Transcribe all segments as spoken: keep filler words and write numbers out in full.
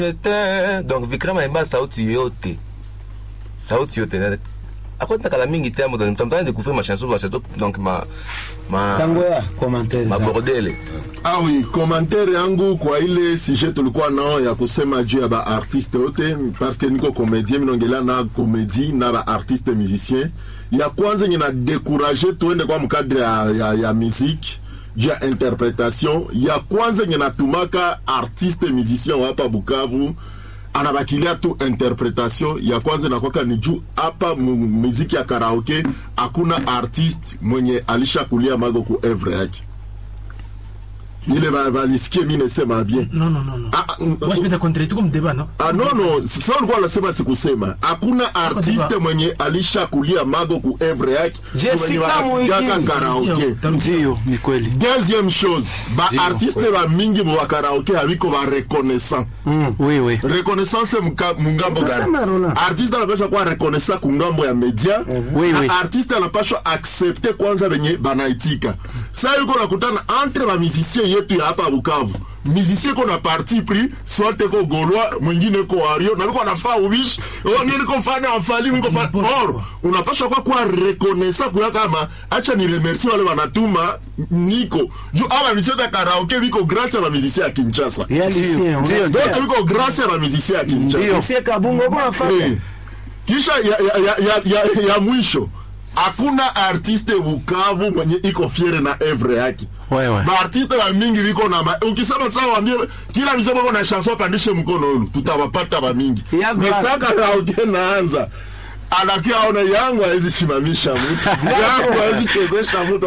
Donc Vikram aimba sauti yote. Sauti yote. Akwenda kala mingi temo dans temps de découvrir ma chanson donc ma ma Kangoya commentaire ma bordel. Ah oui, commentaire yangu kwa ile sujet tulikuwa nao ya kusema juu ya ba artiste yote parce que niko comédien minongela na comédie na ba artiste musicien. Ya kwanza ngina décourager tuende kwa mkadre ya ya, ya musique. Ya interpretation ya kwanza ngina tumaka artiste musicien hapa Bukavu anabakilia tu interpretation ya kwanza na kwaka ni juu hapa muziki ya karaoke hakuna artiste mwenye alishakulia mago ku evre yake ile balisikie mimi nasema bien. Non non non non. Ah, moi je peux te contredire comme débat non? Ah non non, sasa ulikuwa unasema sikusema. Hakuna artiste mwenye alishakulia mago ku evre yake. Jessica Mwiki karaoke. Ndio, ni kweli. Deuxième chose, ba Dio, artiste oui. Ba mingi mu karaoke habiko ba reconnaissant. Mm, oui oui. Reconnaissance mungambo gani? Artiste anapaswa kuwa reconnaissant kungambo ya media. Mm, oui oui. Artiste anapaswa accepter kwanza benye banaitika. Sasa yuko nakutana entre ba musiciens yetu ya hapa Bukavu. Musicien qu'on a parti pris, soit ko Gaulois, mwingine ko Ario, na biko anafaa ubishi, oh ngine ko fanya afali, mwingine ko fanya. Or, unapaswa kwa kwa reconnaissant kwa kama acha ni remercier wale wanatuma Nico. Yo aba musicien de karaoke biko grâce à ba musicien à Kinshasa. Ya lycée, ndio. Donc biko grâce à ba musicien à Kinshasa. Lycée Kabungo kwa fanya. Kisha ya ya ya ya, ya mwisho. Hakuna artiste Bukavu mwenye iko fiere na evre yake. Ouais ouais. Ba artiste wa mingi biko na ma... ukisema sawa ambie kila mzee bako na chanson pandishe mkono hulu tutawapata ba mingi. Mesaka raoke naanza. Anakia ona yangu haizi simamisha mtu. Yangu haizi chezesha mtu.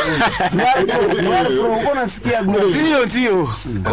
Ndio unasikia ndio ndio.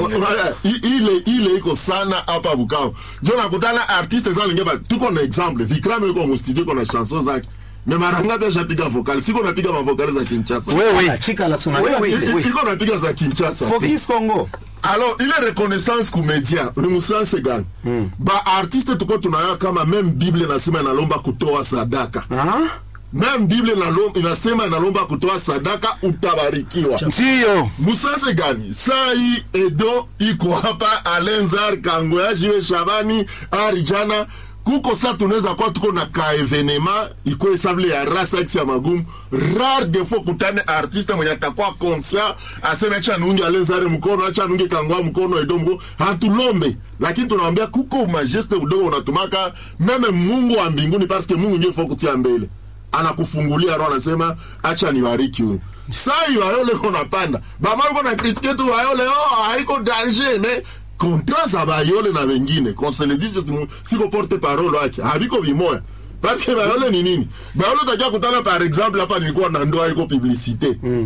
Ile ile iko sana hapa Bukavu. Jo nakutana artiste zao lingeba tuko na exemple. Vikram yuko mu studio kuna chanson zake. Mais maranga pia japiga vocal. Siko napiga ma vocal za Kinshasa. Oui oui. Chika la sona. Oui oui. Iko napiga za Kinshasa. Focus Congo. Alors, il est reconnaissance comédien. Remusa segan. Mm. Ba artiste tuko tunaya kama même Bible nasema inalomba kutoa sadaka. Ah? Même Bible inalomba inasema inalomba kutoa sadaka utabarikiwa. Ndio. Musa segani. Sai Edo iko hapa Alenzar Kangoya Jiwe Shabani Arijana kuko sa tunaweza kwa tuko na ka evenema iko esable ya rasa ex ya magumu rare de fois kutane artiste mwenye atakuwa conscient aseme acha nunge Alenzare mkono acha nunge Kangoya mkono Edomgo hatulombe lakini tunawaambia kuko majeste udogo unatumaka meme Mungu wa mbinguni parce que Mungu ndiye fokutia mbele anakufungulia roho anasema acha nibariki wewe sasa hiyo yole konapanda baba yuko na critique tu yole oh haiko danger mais contrat za bayole na wengine qu'on se le dise siko porte parole wake habiko bimoya parce que bayole ni nini bayole tajia kutana par exemple hapa nilikuwa na ndoa iko publicité mm.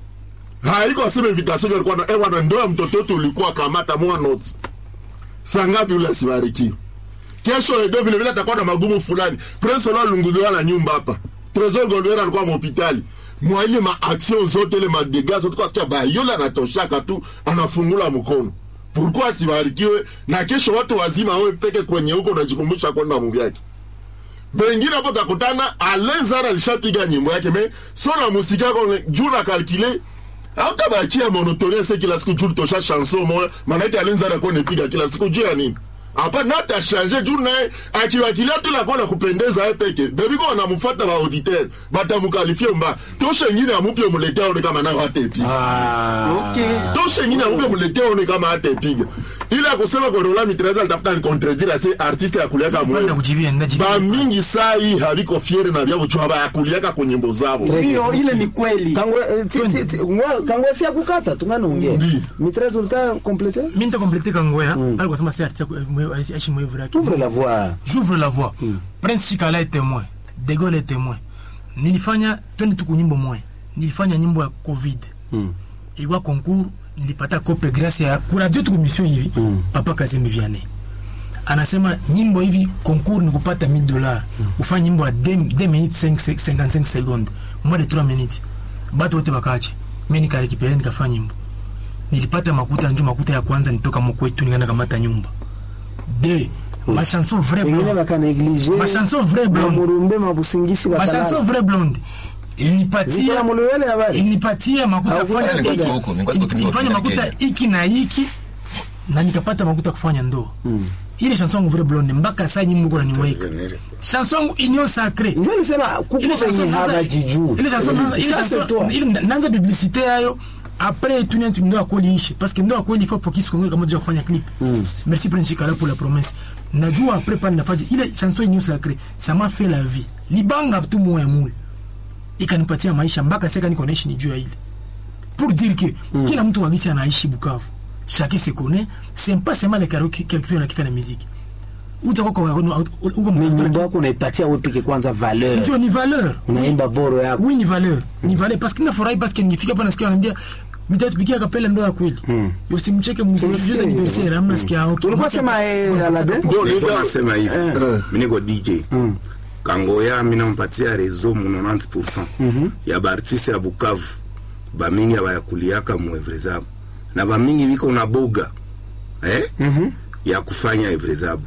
haiko aseme invitation ilikuwa na ewa na ndoa mtoto wetu ulikuwa kamata mwa notes sangapi ule sibariki kesho edo vile vile atakuwa na magumu fulani prince la lunguliwa na nyumba hapa Trésor Golbert alikuwa mu hospitali mwa ile ma action zote ile ma dégâts zote kwa sababu bayole anatoshaka tu anafungula mkono. Pourquoi sibarikiwe na kesho watu wazima wewe peke kwenye huko unajikumbusha kwenda Mungu yake. Bengine hapo takutana Alenzara alishapiga nyimbo yake me sona muziki yako juu na calculer au tabakia monotonie c'est kila siku juu tosha chanson moja maana yake Alenzara kwa nipiga kila siku juu ya nini? Hapa nata changer juu naye akiwakilia tu la kwa kupendeza yeye peke. Baby kwa anamfuata ba auditeur batamkalifia mba. Tosha nyingine amupie muletea one kama nayo atepi. Ah. Okay. Tosha nyingine amupie muletea one kama atepiga. Ila kusema kwa Rola Mitreza alitafuta ni contredire ase artiste ya kuliaka mwe. Ba mingi sai haviko fiere na bya buchwa ba kuliaka kwenye nyimbo zao. Hiyo ile ni kweli. Kangwe kangwe si akukata tungana ongea. Mitreza ulita compléter? Mimi nita compléter Kangwe. Alikuwa sema si artiste Ouvre la voix. J'ouvre la voix. Mm. Prince Chikala est témoin. De Gaulle est témoin. Nilifanya twende tuku nyimbo moja. Nilifanya nyimbo ya COVID. Mm. Iwa concours nilipata kope grâce ya kuradio tuku mission hivi. Mm. Papa Kazembe Vianney. Anasema nyimbo hivi concours ni kupata mille dollars. Mm. Ufanye nyimbo ya deux minutes cinquante-cinq secondes. Moins de trois minutes. Bato wote bakache. Mimi nikarekipere nikafanya nyimbo. Nilipata makuta njoo makuta ya kwanza nitoka mkwetu nikaenda kamata nyumba. De ma chanson vraie blonde baka négliger ma chanson vraie blonde murumbe mabusingisi ma chanson vraie blonde ilinipatia ilinipatia makuta kufanya ilifanya makuta iki na iki na nikapata makuta kufanya ndo mm. ile chanson nguvre blonde mbaka saa nyimbo kuna niweka chanson union sacrée ndio nisema kuko kwenye habajiju ile chanson ile chanson ile nanza publicité yayo après tunia tunia kuliishi parce que ndio kweli il faut focus kongo kama ndio kufanya clip mm. Merci Prince Chikala pour la promesse najua après pas nafaji ile chanson union sacrée ça m'a fait la vie libanga tout moya mule ikanipatia maisha mpaka sasa niko naishi ni juu ya ile pour dire que mm. Kila mtu wabisi anaishi Bukavu chacun se connaît c'est pas seulement les karaoke quelqu'un qui fait la musique utakuwa kwa uko nyimbo yako unaipatia wewe peke kwanza valeur ndio ni valeur unaimba boro yako oui ni valeur ni valeur parce que nafurahi parce que nifika hapa nasikia ananiambia mtatupikia kapela ndo ya kweli yo simcheke muziki joza anniversaire amna sikia okay ulikuwa sema eh Aladdin ndio nasema hivi mimi niko D J Kangoya mimi nampatia rezo ninety percent ya bartiste ya Bukavu ba mingi abayakuliaka mu Evrezabu na ba mingi biko na boga eh mm-hmm. ya kufanya Evrezabu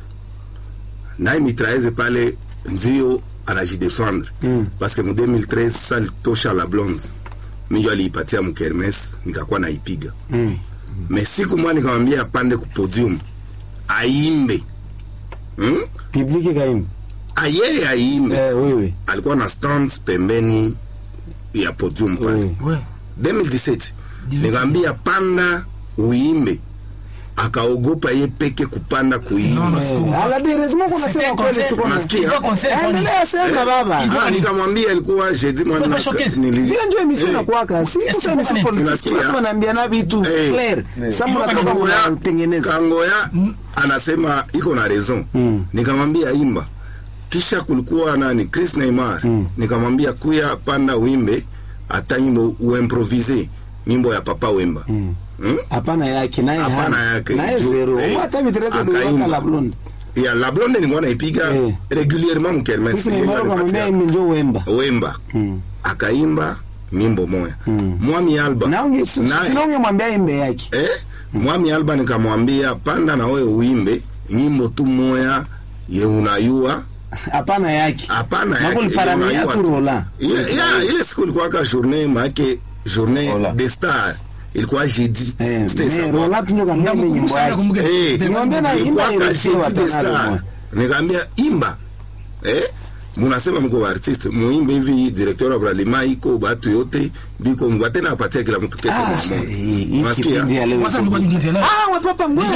na mitraeze pale ndio anajidefendre mm. Parce que mu deux mille treize sal tosha la blonde mimi aliipatia mu kermes nikakuwa naipiga mm. Mais siku mwa nikamwambia pande ku podium aimbe hmm? Public kaimbe aye aimbe eh wewe alikuwa na stands pembeni ya podium pale ouais deux mille dix-sept nikamwambia panda uimbe akaogopa ye peke kupanda kuimba. No, no, ala derezimo kuna sema kweli tuko nasikia. Endelea sema baba. Ah, nikamwambia ilikuwa jeudi mwana nili. Vile ndio emission na kwaka. Si kusema emission politiki. Watu wanaambia na vitu clair. Samu nataka kutengeneza. Kangoya anasema iko na raison. Nikamwambia imba. Kisha kulikuwa nani Chris Neymar. Nikamwambia kuya panda uimbe hata nyimbo uimprovise nyimbo ya Papa Wemba. Hapana hmm? Yake naye hapana yake naye zero eh, hata mitreza ndio la blonde ya la blonde nilikuwa naipiga eh. Regulierement mkermesi nikamwambia ndio Wemba Wemba hmm. Akaimba nyimbo moja hmm. Mwami Alba na unge sinonge mwambia imbe yake eh Mwami Alba nikamwambia panda na wewe uimbe nyimbo tu moja ye unayua hapana yake hapana yake nakuli paramia tu rola ya ile siku ilikuwa ka journée make journée des stars ilikuwa jeudi eh, c'était rola tunyo kama nyimbo yake eh niambia na imba ile jeudi des stars nikamwambia imba eh munasema mko artiste muimbe hivi directeur wa Bralima iko batu yote biko mwatena apatia kila mtu pesa mmoja unasikia sasa ndio ndio ah wa papa ngoja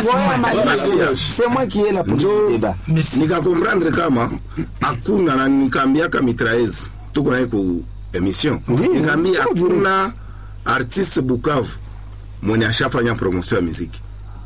c'est moi qui est là pour débat nika comprendre kama hakuna na nikamwambia kama mitraez tuko naye ku emission nikamwambia hakuna artiste Bukavu mwenye ashafanya promotion ya muziki.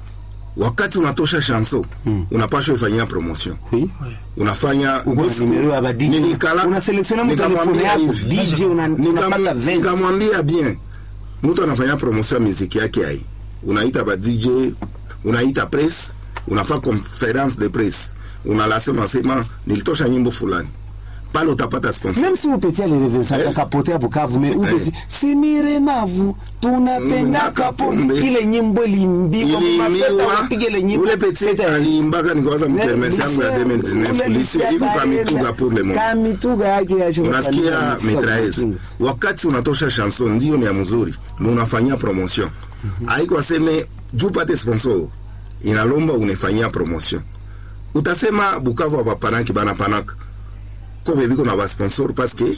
Wakati unatosha chanson hmm. unapaswa ifanyia promotion. Oui. Unafanya numero ya ba D J. Una selectionner mtu telefone yako D J unapata vingt. Nikamwambia bien. Mtu anafanya promotion ya muziki yake hai. Unaita ba D J, unaita press, unafanya conference de presse. Unalasema sema nilitosha nyimbo fulani. Pale utapata sponsor. Même si vous pétiez les revenus eh. Kapotea Bukavu mais vous pétiez Simire mavu tunapenda kapombe ile nyimbo limbiko mafeta upige ile nyimbo ule petit alimbaka nikaanza mtermesi yangu ya deux mille dix-neuf lisi iko kamituga pour le moment kamituga yake ya shida unasikia mitraez wakati unatosha chanson ndio ni ya mzuri na unafanyia promotion haiko aseme juu pate sponsor inalomba unafanyia promotion utasema Bukavu hapa panaki bana panaka ko bebiko na ba sponsor parce que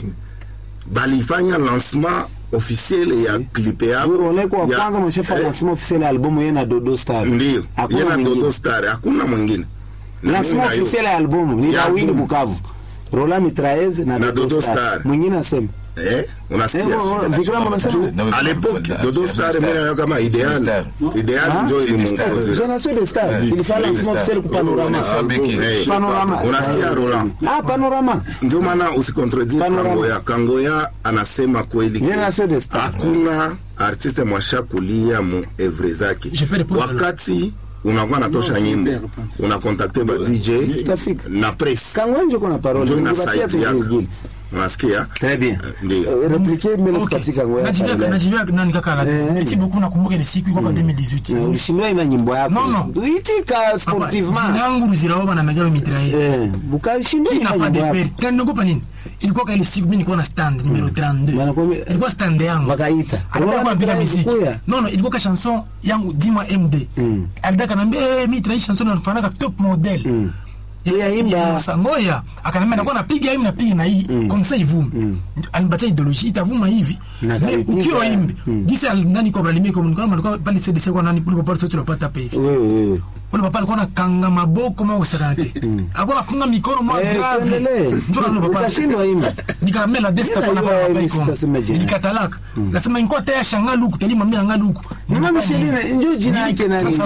balifanya lancement officiel ya clip ya Role kwa kwanza mshefa lancement officiel ya album yena Dodo Star ndio yena Dodo Star hakuna mwingine lancement officiel ya album ni Dawini Bukavu Rola Mitraez na, na Dodo Star mwingine asema eh unasikia Vikram unasema à l'époque Dodo Star mena kama ideal ideal ndio ilimuongoza Génération de Star ilifanya lancement officiel kwa Panorama Panorama unasikia Rola ah Panorama ndio maana usikontredire Kangoya Kangoya anasema kweli Génération de Star hakuna artiste mwashakulia mu evre zake wakati unakuwa natosha nyimbo unakontakte ba D J na press Kangoya kuna parole unapatia tejirgili unasikia très bien ndio repliquer mimi katika ngoya najibia najibia nani kaka la merci beaucoup nakumbuka ile siku ilikuwa deux mille dix-huit ulishimia ina nyimbo yako non non itika sportivement jina yangu ruzira baba na megalo mitraez eh bukashimia ina nyimbo yako tena ngopa nini ilikuwa kale siku mimi nilikuwa na stand numero thirty-deux ilikuwa stand yangu wakaita alikuwa anapiga muziki non non ilikuwa ka chanson yangu Dima M D alidaka naambia eh mimi trai chanson inafanana top model ya imba sangoya akanambia nakuwa napiga hivi napiga na hii comme ça ivume alimpatia ideology itavuma hivi ukiwa imbi jinsi ndani kwa balimi kwa mkono alikuwa pale C D C kwa nani kuliko pale sote tunapata hapa hivi wewe wewe wale papa alikuwa anakanga maboko mwa usakate alikuwa anafunga mikono mwa grave ndio ndio papa utashindwa imba nikamela desta pana papa iko nikatalaka nasema inko taya shangalu kutelima mimi angaluku mama Micheline njoo jina yake nani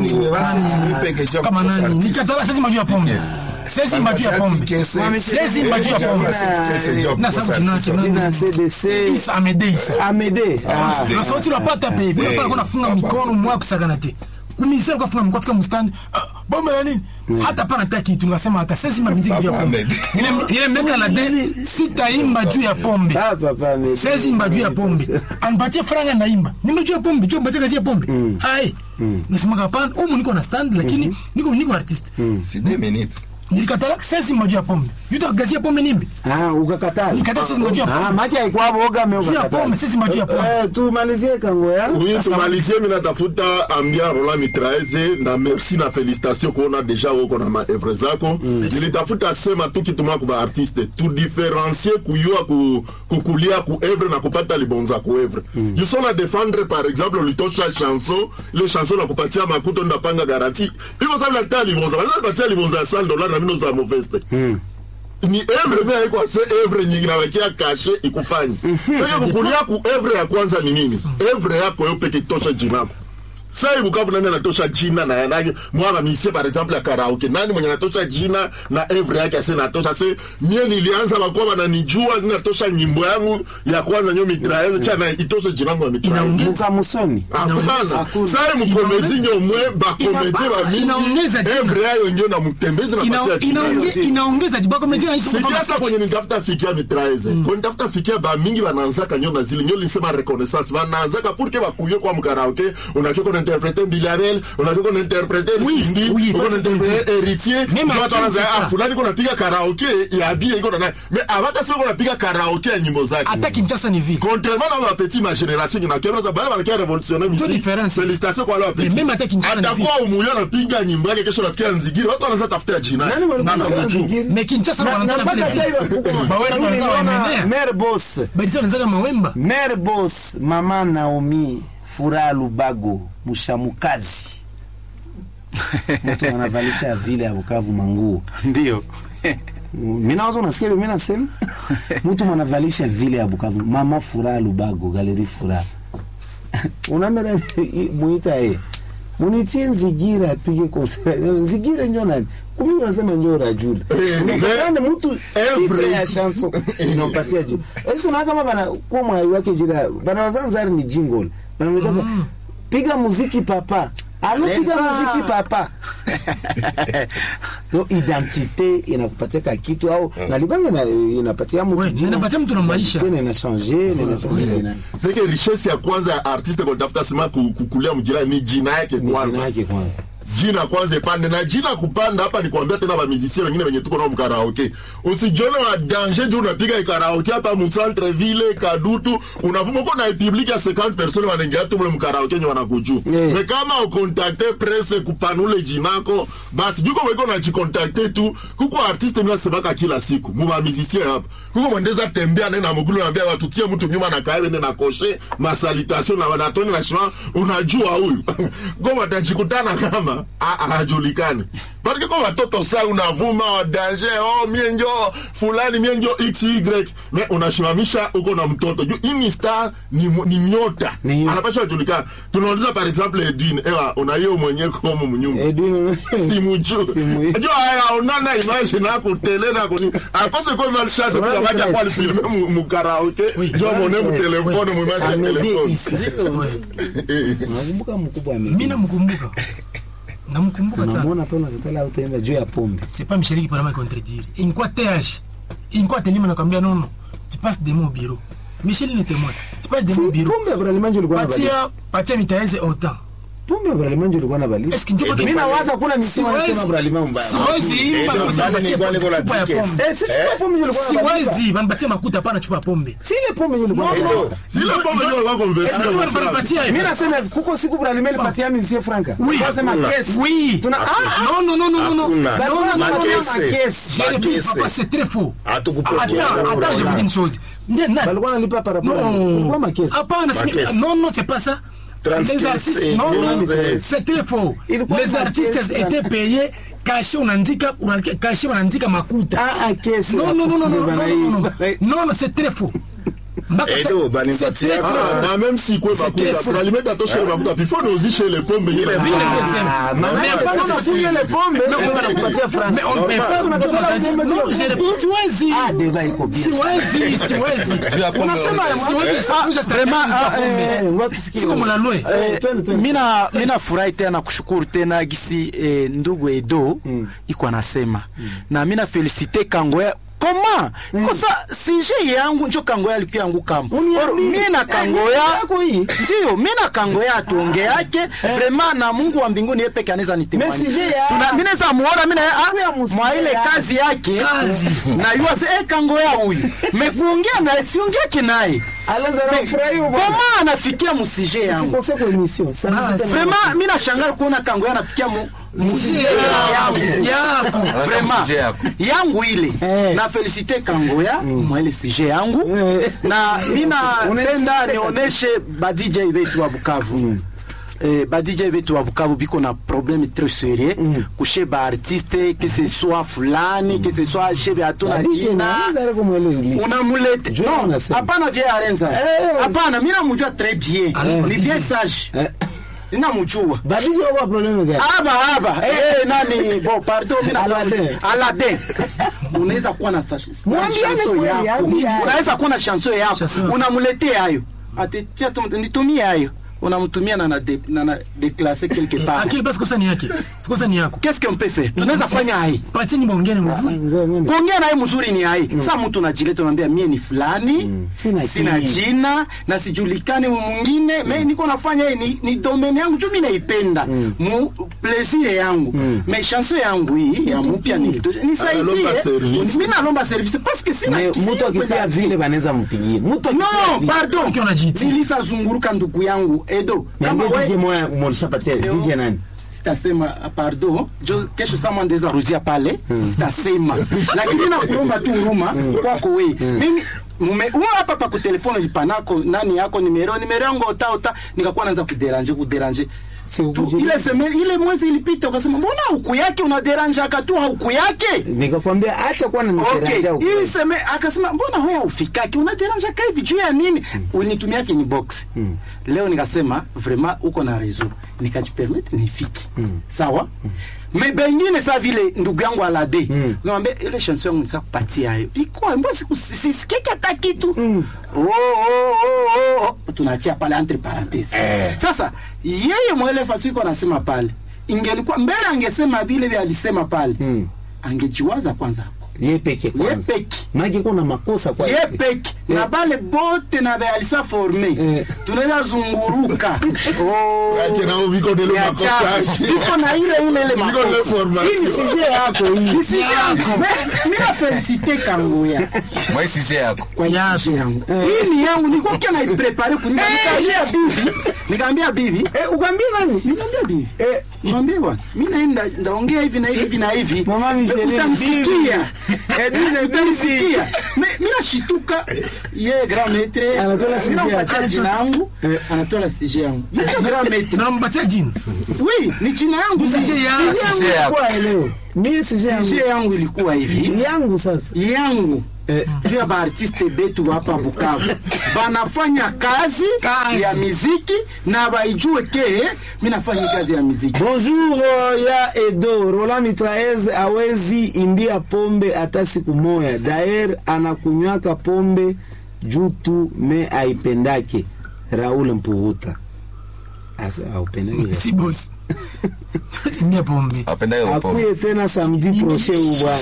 kama nani nikatala sasa majua pombe sasa majua pombe sasa majua pombe na sababu tunaacha C D C Isa Amede Isa Amede na sasa tunapata pe vile pale kuna funga mikono mwa kusakanate kumisema kwa funga mkono kufika mstand bomba ya nini hata pana taki tunasema hata sasa muziki juu ya pombe ile ile meka la de sitaimba juu ya pombe ah papa Amede sasa imba juu ya pombe anipatie franga na imba nimejua pombe juu mpatie kazi ya pombe ai nasema hapana huko niko na stand lakini niko niko artist si deux minutes nilikatala sasa imba pombe yuta kazi ya pombe nimbi ah ukakatala nikatala sasa imba ah maji haikuwa boga ameukakatala pombe sasa imba ya pombe eh tu malizie kango ya oui tumalizie mimi natafuta ambia Roland Mitraeze na merci na félicitations kuona deja uko na maevre zako nilitafuta sema tu kitu mwa kwa artiste tu différencier kuyua ku kukulia ku evre na kupata libonza ku evre you sont à défendre par exemple litosha chanson les chansons na kupatia makuto ndapanga garantie iko sababu la tali libonza bana kupatia libonza cent dollars na mino za moveste ni evre mimi haiko se evre nyingi na wakia kashe ikufanye sasa kukulia ku evre ya kwanza ni nini evre yako yo peke tosha jinako sasa Bukavu nani anatosha jina na yanaje mwana misie par exemple ya karaoke nani mwenye anatosha jina na evre yake ase natosha se mie nilianza bakwa bananijua ninatosha nyimbo yangu ya kwanza nyo Mitraeze cha na itosha jina yangu ya Mitraeze Musa Musoni hapana sasa mkomedi nyo mwe ba komedi ba mimi evre yayo ndio na mtembezi na patia jina inaongeza jiba komedi na hizo sasa kwenye nitafuta fikia Mitraeze kwa nitafuta fikia ba mingi banaanza kanyo na zile nyo lisema reconnaissance banaanza ka pour que bakuye kwa mkaraoke unakiko interpréter Bilabel on a vu qu'on interpréter Cindy on interpréter héritier toi on a fulani qu'on piga karaoke ya bia iko na mais avant ça qu'on piga karaoke ya nyimbo zake hata Kinshasa ni vile contrairement à ma petite ma génération qui na kebra za bala bala révolutionner musique félicitations kwa la petite même hata Kinshasa hata kwa umuyo na piga nyimbo yake kesho nasikia nzigiri watu wanaanza tafuta jina na na mais Kinshasa wanaanza vile bawera wanaanza wamenea Mère Boss basi wanaanza mawemba Mère Boss mama Naomi Furaha Lubago Mushamukazi mtu anavalisha vile ya Bukavu manguo ndio mimi naanza nasikia mimi nasema mtu anavalisha vile ya Bukavu mama Furaha Lubago Galerie Furaha unamera muita yeye munitie Nzigira apige concert Nzigira ndio nani kumi unasema ndio Rajul ndio mtu every ya chanson inampatia jina est-ce qu'on a kama bana kwa mwa wake jina bana wazanzari ni jingle bana mtaka piga muziki papa alo piga muziki papa no identité inakupatia kitu au na libanga na inapatia mtu jina inapatia mtu na maisha tena ina changer ina changer c'est que richesse ya kwanza ya artiste kwa tafuta sema kukulia mjira ni jina yake kwanza jina yake kwanza jina kwanza ipande na jina kupanda hapa ni kuambia tena ba musiciens wengine wenye tuko nao mkaraoke usijione wa danger ndio unapiga karaoke hapa mu centre ville Kadutu unavuma uko na public ya cinquante personnes wanaingia tu mle mkaraoke nyo wanakujua yeah. Mais kama ukontakte presse kupanule jinako basi juko weko na jikontakte tu kuko artiste mimi nasema kila siku mu ba musiciens hapa kuko mwendeza tembea na mugulu anambia watu tie mtu nyuma na kae na koshe ma salutation na wanatoni na shima unajua huyu goma watajikutana kama hajulikani parce kwa watoto sasa unavuma wa danger oh mienjo fulani mienjo xy mais unashimamisha uko na mtoto juu hii star ni, ni nyota anapaswa kujulikana tunauliza par exemple Edwin ewa unayo mwenyewe kama mnyumba Edwin si mjuu juu haya onana image na kutele na kuni akose kwa mal chance kwa wacha kwa filme mu karaoke ndio muone mu telefone mu image ya telefone nakumbuka mkubwa mimi mimi namkumbuka namkumbuka sana unaona pale unakatala au tena juu ya pombe c'est pas mshiriki pour la contredire in quoi T H in quoi telima nakwambia non non tu passes des mots au bureau Michel ne témoin tu passes des mots au bureau pombe vraiment ndio ulikuwa patia patia Mitraeze autant pombe Bralima ndio ilikuwa na bali. Eski njoo Mimi nawaza kuna misima nasema Bralima mbaya. Siwezi imba kwa sababu nilikuwa niko na chupa ya pombe. Eh, si chupa pombe ndio ilikuwa na bali. Siwezi banipatie makuta hapana chupa ya pombe. Si ile pombe ndio ilikuwa na bali. Sile pombe ndio wako conversion. Mimi nasema kuko siku Bralima ilipatia mizie franka. Wasema kesi. Oui. Tuna Non non non non non. Non non Makesi. J'ai refusé papa c'est très faux. Hatukupokea. Attends, attends, je vous dis une chose. balikuwa nalipa par rapport. C'est quoi ma caisse? Hapana, non non, c'est pas ça. Les artistes, non, non, c'est très faux. Les artistes étaient payés caché unaandika caché unaandika makuta. Ah, caisse. Non, non, non, non, non, non, non, non, c'est très faux. Edo, bani patia. Ah, même si quoi makuta, pour alimenter à toucher makuta, puis faut nous chez les pommes. Ah, mais pas ça fouiller les pommes. Non, on va patia franc. Mais on peut pas. Non, j'ai Siwezi. Ah, débat iko bien. Siwezi, siwezi. Unasema siwezi vraiment siko mnaloe. Mina mina furahi tena kushukuru tena gisi eh, ndugu Edo mm. iko anasema mm. na mina felicite Kangoya koma mm. kosa sije yangu njo Kangoya alipia yangu kama mina Kangoya ndio mina Kangoya tuonge yake vraiment na Mungu wa mbinguni yeye peke anaweza nitemani tuna mimi naweza muona mimi mwa ile kazi yake kazi na yuase eh Kangoya huyu mekuongea na siongea kinaye alaza na furahi koma anafikia musije yangu c'est quoi émission ça vraiment mimi nashangaa kuona Kangoya anafikia mu musije yangu yako vraiment yangu ile na felicite Kangoya mwa ile sije yangu na mimi napenda nioneshe ba D J wetu wa Bukavu. Eh, ba D J wetu wa Bukavu biko na problème très sérieux mm. kushe ba artiste que ce soit fulani que ce soit chebe atuna jina unamulete non hapana vieille arenza hapana mimi namjua très bien ni vieille sage nina mjua ba D J wa problème gani aba aba eh nani bon pardon mimi na Aladdin unaweza kuwa na chanson yako unaweza kuwa na chanson yako unamletea hayo atetia nitumie hayo unamtumia na na de, na, na déclasser quelque part. Akili basi kosa ni yake. Kosa ni yako. Qu'est-ce qu'on peut faire? Tunaweza fanya hai. Pati ni mwongea ni mzuri. Kuongea naye mzuri ni hai. Sasa mtu unajileta unamwambia mimi ni fulani, sina jina na sijulikani mwingine, mimi niko nafanya hii ni, ni domaine yangu tu mimi naipenda. Mu plaisir yangu. Mais chanson yangu hii ya mpya ni nisaidie. Mimi naomba service parce que sina mtu akipia vile banaweza mpigie. Mtu non, pardon. Nilisa zunguruka ndugu yangu Edo kama wewe D J moja umelishapatia D J nani sitasema pardon jo kesho sama ndeza rudia pale sitasema lakini nakuomba tu huruma kwako wewe mimi mume uwa hapa pa ku telefone lipanako nani yako nimero nimero yangu ota ota nikakuwa naanza kuderanger kuderanger ile semaine ile mwezi ilipita ukasema mbona huku yake unaderanja tu huku yake nikakwambia acha kwa niteranja huku hii semaine akasema mbona wewe ufikaki unaderanja kai vitu ya nini unitumia yake ni box mm. leo nikasema vraiment uko na raison nikajipermettre nifiki mm. sawa mm. mais bengine sa vile ndugu yangu Alade mm. ngombe ile chanson yangu nisa kupatia hayo iko mbona sisikike hata kitu mm. oh oh oh oh tunachia pale entre parenthèses eh. Sasa yeye mwele fasi iko anasema pale ingelikuwa mbele angesema vile vile alisema pale mm. angejiwaza kwanza yeye peke kwanza yeye peke maki kuna makosa kwa yeye peke yeah. na bale bote na be alisa forme yeah. tunaweza zunguruka oh yake nao viko ndio makosa viko na ile ile ile makosa viko formation hii sije yako hii sije yako mimi na felicite Kangoya moi sije yako kwa yangu hii ni yangu niko kia na prepare kuniambia bibi nikamwambia bibi eh ukamwambia nani nikamwambia bibi eh nikamwambia bwana mimi naenda ndaongea hivi na hivi na hivi mama Micheline utamsikia Edwin utamsikia mimi nashituka ye grand maître anatola sije yako jina yangu anatola sije yangu mimi grand maître na mpatia jina oui ni jina yangu sije yangu kwa leo mimi sije yangu sije yangu ilikuwa hivi yangu sasa yangu Eh, juu ya ba artiste betu hapa Bukavu banafanya kazi, kazi ya muziki na baijue ke mimi nafanya kazi ya muziki. Bonjour ya Edo Roland Mitraez awezi imbia pombe hata siku moja. Daer anakunywaka pombe juu tu me aipendake. Raoul Mpuvuta. Asa aupendake. Si boss. Tusimbia pombe. Apendake pombe. Akuye tena samedi prochain bwana.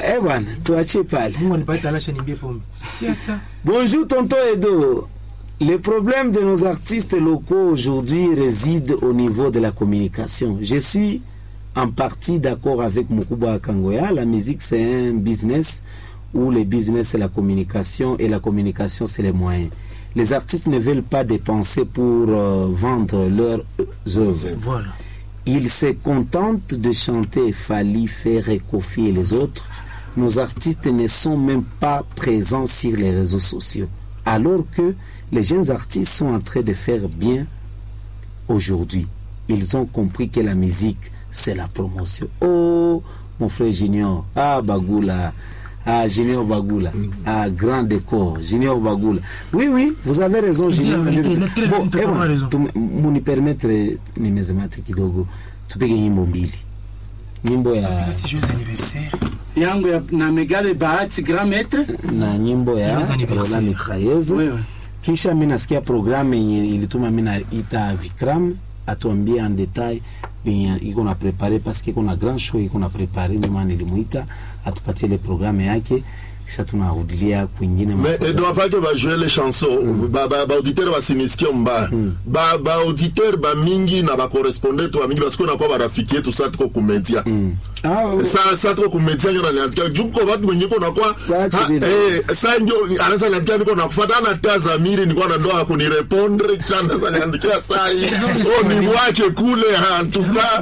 Eh bwana, tuachie pale. Mungu nipatie talasha nimbie pombe. Si hata. Bonjour tonton Edo. Le problème de nos artistes locaux aujourd'hui réside au niveau de la communication. Je suis en partie d'accord avec Mukubwa Kangoya. La musique, c'est un business où le business, c'est la communication et la communication, c'est les moyens. Les artistes ne veulent pas dépenser pour euh, vendre leurs œuvres. Voilà. Ils se contentent de chanter Fali, Ferré, Kofi et les autres. Nos artistes ne sont même pas présents sur les réseaux sociaux. Alors que les jeunes artistes sont en train de faire bien aujourd'hui. Ils ont compris que la musique, c'est la promotion. Oh, mon frère Junior. Ah, Bagoula. Ah, Junior Bagoula. Ah, grand décor. Junior Bagoula. Oui, oui, vous avez raison, Junior. Bon, eh bon, tu m'uni permettre nimezemate kidogo. Tupige nyimbo mbili. Nyimbo ya Si joyeux anniversaire. yangu ya na Megabe Bahati Grand Maître na nyimbo ya Rola Mitraillez. Oui, oui. Kisha mimi nasikia programu yenye ilituma mimi naita Vikram atuambie en detail bien iko na prepare parce que kuna grand show iko na prepare, ndio maana nilimuita atupatie le programme yake, kisha tunarudilia kwingine. Mais et doit faire que va jouer les chansons mm. ba ba, ba auditeur va sinisikia mba mm. ba ba auditeur ba mingi na ba correspondant to mingi parce qu'on a quoi ba rafiki tout ça trop comédien mm. ah ouais. ça ça trop comédien ndio alianzika juko watu wengi kuna kwa eh ça ndio anaanza alianzika niko na kufuata na tazamiri nilikuwa na ndoa kuni répondre chanda sana aliandikia saa hii oh ni wake kule en tout cas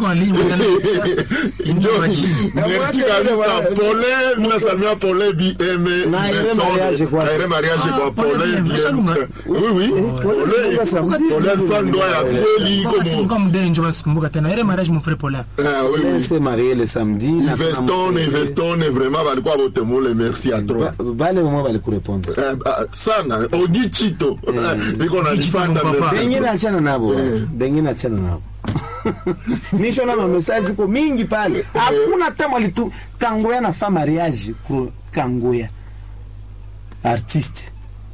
merci kabisa Pole mna salimia Pole bi eme na ile mariage kwa ile mariage kwa Pole oui oui Pole fan ndoa ya kweli comme comme denjo basikumbuka tena ile mariage mon frère Pole ah oui oui c'est marié le samedi. Investon, investon, vraiment, balikuwa bote mole, merci à trop. Bale mwa bali kurepondre. Sana, odi chito. Biko na difanda merci. Bengine achana nabo. Bengine achana nabo. Nisho na message ziko mingi pale. Hakuna tamo litu Kangoya na fa mariage ku Kangoya. Artiste.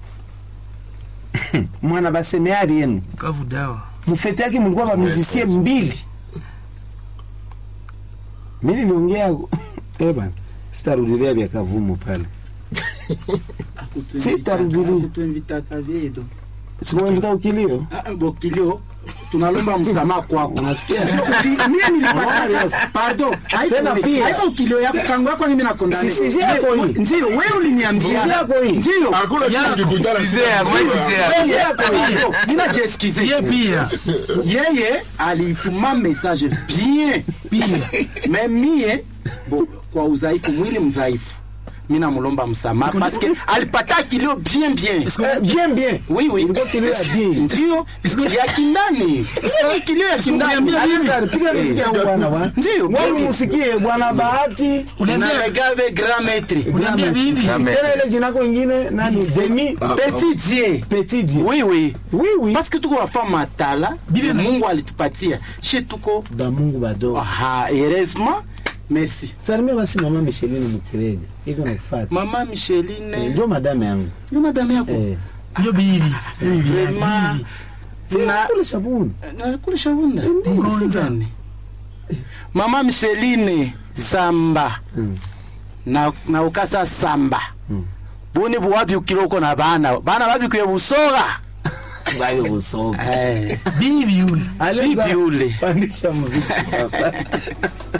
Mwana basemea bien. Kavu dawa. Mufete yake mlikuwa ba musicien mbili. Mimi niongea eh bana sitarudilia vya Kavumu pale. Sitarudilia tuinvita Kaviedo. Sio invita ukilio? Ah bo kilio tunalomba msamaha kwako. Unasikia? Mimi nilipata pardon. Tena pia. Haiko kilio yako kangu yako mimi nakondana. Sisi yako hii. Ndio wewe uliniambia. Yako hii. Ndio. Hakuna kitu kingine. Sisi yako, sisi yako. Nina jeskize. Yeye pia. Yeye alituma message bien. Pia. Mais mie bo kwa udhaifu mwili mdhaifu. Mimi namlomba msamaha parce que alipata kilio bien bien. Eh, bien bien. Oui oui. Ilikuwa kilio ya bien. Ndio. Ya kindani. Ile kilio ya kindani. Aliza piga msikia bwana wa. Ndio. Wewe msikie bwana Bahati. Unaambia Megabe Grand Maître. Unaambia bibi. Tena ile jina lako nyingine nani? Demi Petit Dieu. Petit Dieu. Oui oui. Oui oui. Parce que tuko wafanya matala. Bibi Mungu alitupatia. Chez tuko ba Mungu bado. Ah, heureusement. Merci. Salimia basi mama Micheline Mukirege. Iko na kufuata. Mama Micheline. Ndio madame yangu. Ndio madame yako. Eh. Ndio bibi. Vraiment. Sina kule shabuni. Na kule shabuni. Ndio sizani. Mama Micheline Samba. Mm. Na na ukasa Samba. Mm. Buni buwapi ukiloko na bana. Bana wapi kuye busoga. Bayo busoga. Eh. Bibi yule. Aliza Bibi yule. Pandisha muziki hapa.